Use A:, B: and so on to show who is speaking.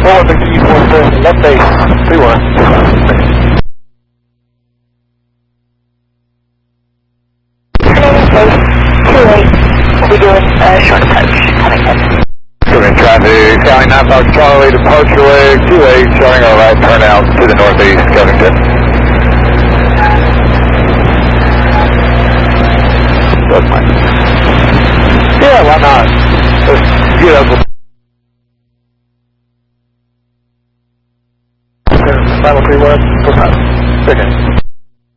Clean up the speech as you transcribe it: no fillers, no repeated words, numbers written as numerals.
A: 4 left base, 3-1.
B: We'll be doing a short approach, coming in.
A: Current traffic, County 9 Fox Charlie, departure leg 28, showing our right turnout to the northeast, Covington. That's fine. Yeah, why not? Let's get up. Battle 3 West, 4-5. Second.